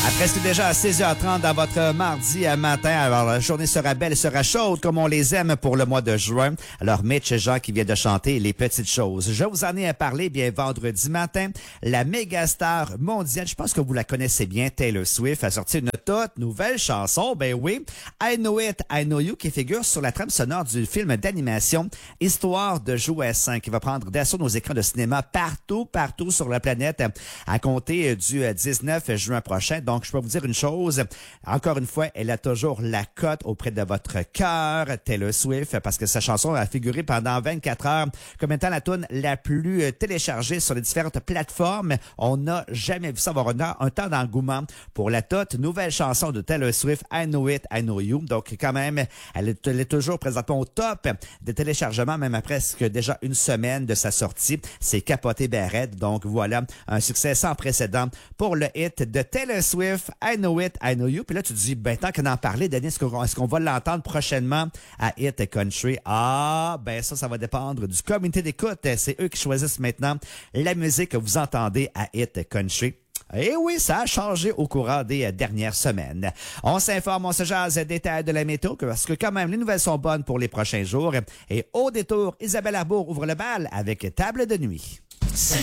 Après, c'est déjà à 6h30 dans votre mardi matin. Alors, la journée sera belle, sera chaude comme on les aime pour le mois de juin. Alors, Mitch Jean qui vient de chanter Les Petites Choses. Je vous en ai parlé bien vendredi matin. La méga star mondiale, je pense que vous la connaissez bien, Taylor Swift, a sorti une toute nouvelle chanson. Ben oui, I Know It, I Know You, qui figure sur la trame sonore du film d'animation Histoire de jouets 5, qui va prendre d'assaut nos écrans de cinéma partout sur la planète à compter du 19 juin prochain. Donc, je peux vous dire une chose. Encore une fois, elle a toujours la cote auprès de votre cœur, Taylor Swift, parce que sa chanson a figuré pendant 24 heures comme étant la tune la plus téléchargée sur les différentes plateformes. On n'a jamais vu ça avoir un temps d'engouement pour la toute nouvelle chanson de Taylor Swift, I Know It, I Know You. Donc, quand même, elle est toujours présentement au top des téléchargements, même après presque déjà une semaine de sa sortie. C'est capoté Barrett. Donc, voilà, un succès sans précédent pour le hit de Taylor Swift, I Know It, I Know You. Puis là, tu te dis, ben, tant qu'en parler, Denis, est-ce qu'on va l'entendre prochainement à Hit Country? Ah, ben, ça va dépendre du comité d'écoute. C'est eux qui choisissent maintenant la musique que vous entendez à Hit Country. Et oui, ça a changé au courant des dernières semaines. On s'informe, on se jase des détails de la météo, parce que quand même, les nouvelles sont bonnes pour les prochains jours. Et au détour, Isabelle Arbour ouvre le bal avec Table de nuit.